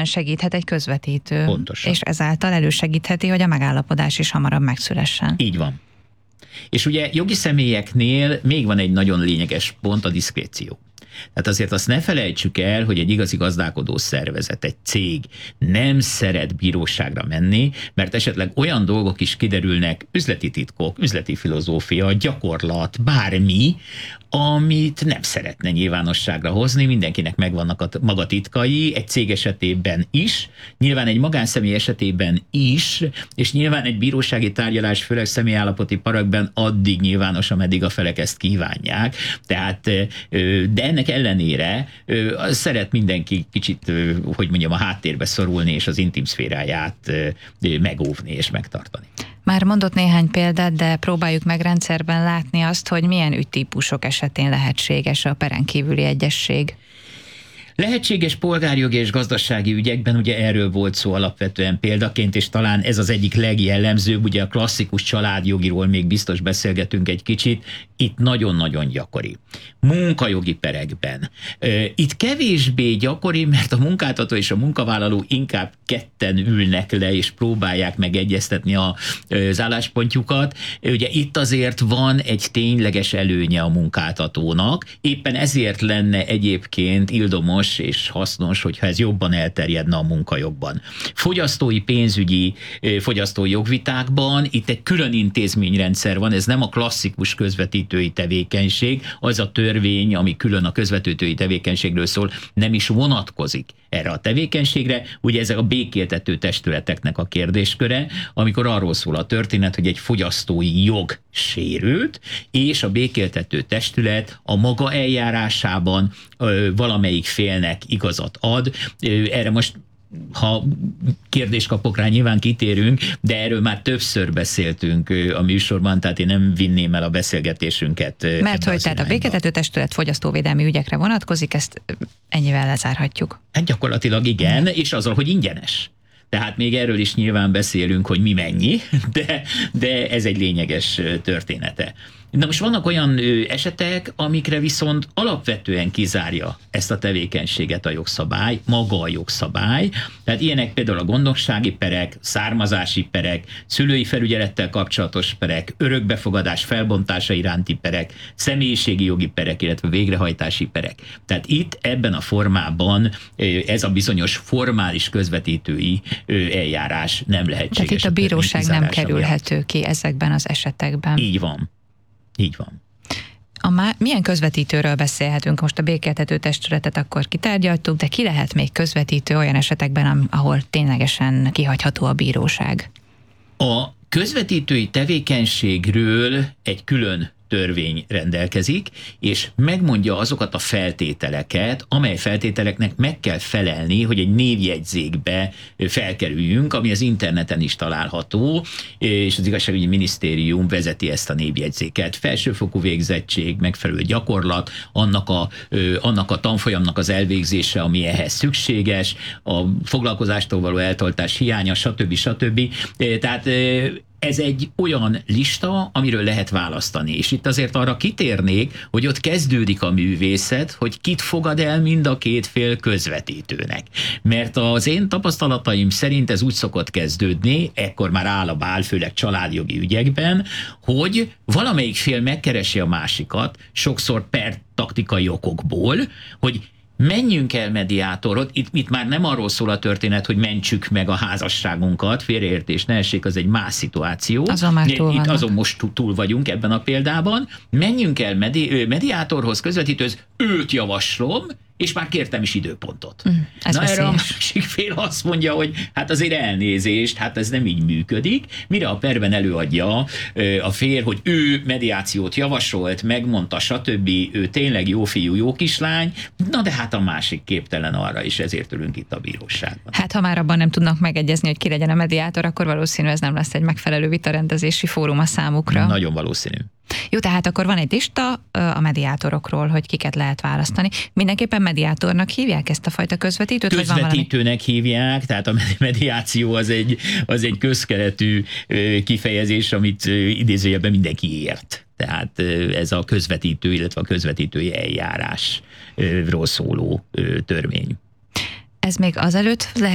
ebben segíthet egy közvetítő. Pontosan. És ezáltal elősegítheti, hogy a megállapodás is hamarabb megszülessen. Így van. És ugye jogi személyeknél még van egy nagyon lényeges pont, a diszkréció. Tehát azért azt ne felejtsük el, hogy egy igazi gazdálkodó szervezet, egy cég nem szeret bíróságra menni, mert esetleg olyan dolgok is kiderülnek, üzleti titkok, üzleti filozófia, gyakorlat, bármi, amit nem szeretne nyilvánosságra hozni, mindenkinek megvannak a maga titkai, egy cég esetében is, nyilván egy magánszemély esetében is, és nyilván egy bírósági tárgyalás, főleg személyállapoti parakban addig nyilvános, ameddig a felek ezt kívánják. Tehát, de ennek ellenére szeret mindenki kicsit, hogy mondjam, a háttérbe szorulni, és az intim szféráját megóvni és megtartani. Már mondott néhány példát, de próbáljuk meg rendszerben látni azt, hogy milyen ügytípusok esetén lehetséges a peren kívüli egyezség. Lehetséges polgárjogi és gazdasági ügyekben, ugye erről volt szó alapvetően példaként, és talán ez az egyik legjellemzőbb, ugye a klasszikus családjogiról még biztos beszélgetünk egy kicsit, itt nagyon-nagyon gyakori. Munkajogi perekben. Itt kevésbé gyakori, mert a munkáltató és a munkavállaló inkább ketten ülnek le, és próbálják megegyeztetni az álláspontjukat. Ugye itt azért van egy tényleges előnye a munkáltatónak, éppen ezért lenne egyébként ildomos és hasznos, hogyha ez jobban elterjedne a munkajogban. Fogyasztói, pénzügyi, fogyasztói jogvitákban itt egy külön intézményrendszer van, ez nem a klasszikus közvetítői tevékenység, az a törvény, ami külön a közvetítői tevékenységről szól, nem is vonatkozik erre a tevékenységre. Ugye ezek a békéltető testületeknek a kérdésköre, amikor arról szól a történet, hogy egy fogyasztói jog sérült, és a békéltető testület a maga eljárásában valamelyik félnek igazat ad. Erre most, ha kérdést kapok rá, nyilván kitérünk, de erről már többször beszéltünk a műsorban, tehát én nem vinném el a beszélgetésünket. Mert hogy tehát a békéltető testület fogyasztóvédelmi ügyekre vonatkozik, ezt ennyivel lezárhatjuk. Hát gyakorlatilag igen, és azzal, hogy ingyenes. Tehát még erről is nyilván beszélünk, hogy mi mennyi, de ez egy lényeges története. Na most vannak olyan esetek, amikre viszont alapvetően kizárja ezt a tevékenységet a jogszabály, maga a jogszabály. Tehát ilyenek például a gondossági perek, származási perek, szülői felügyelettel kapcsolatos perek, örökbefogadás felbontása iránti perek, személyiségi jogi perek, illetve végrehajtási perek. Tehát itt ebben a formában ez a bizonyos formális közvetítői eljárás nem lehetséges. Tehát itt a bíróság nem kerülhető ki ezekben az esetekben. Így van. Így van. Milyen közvetítőről beszélhetünk? Most a békéltető testületet akkor kitárgyaltuk, de ki lehet még közvetítő olyan esetekben, ahol ténylegesen kihagyható a bíróság? A közvetítői tevékenységről egy külön törvény rendelkezik, és megmondja azokat a feltételeket, amely feltételeknek meg kell felelni, hogy egy névjegyzékbe felkerüljünk, ami az interneten is található, és az igazságügyi minisztérium vezeti ezt a névjegyzéket. Felsőfokú végzettség, megfelelő gyakorlat, annak a tanfolyamnak az elvégzése, ami ehhez szükséges, a foglalkozástól való eltoltás hiánya, stb. Tehát ez egy olyan lista, amiről lehet választani. És itt azért arra kitérnék, hogy ott kezdődik a művészet, hogy kit fogad el mind a két fél közvetítőnek. Mert az én tapasztalataim szerint ez úgy szokott kezdődni, ekkor már áll a bál, főleg családjogi ügyekben, hogy valamelyik fél megkeresi a másikat, sokszor per taktikai okokból, hogy menjünk el mediátorot, itt már nem arról szól a történet, hogy mentsük meg a házasságunkat, félreértés ne essék, az egy más szituáció. Azon már túl vannak. Azon most túl vagyunk ebben a példában. Menjünk el mediátorhoz, közvetítőhöz, őt javaslom, és már kértem is időpontot. Na erre a másik fél azt mondja, hogy hát azért elnézést, hát ez nem így működik. Mire a perben előadja a fél, hogy ő mediációt javasolt, megmondta, stb. Ő tényleg jó fiú, jó kislány, na de hát a másik képtelen arra is, ezért ülünk itt a bíróságban. Hát ha már abban nem tudnak megegyezni, hogy ki legyen a mediátor, akkor valószínű ez nem lesz egy megfelelő vitarendezési fórum a számukra. Nagyon valószínű. Jó, tehát akkor van egy lista a mediátorokról, hogy kiket lehet választani. Mindenképpen mediátornak hívják ezt a fajta közvetítőt? Közvetítőnek hívják, tehát a mediáció az egy közkeletű kifejezés, amit idézőjelben mindenki ért. Tehát ez a közvetítő, illetve a közvetítői eljárásról szóló törvény. Ez még azelőtt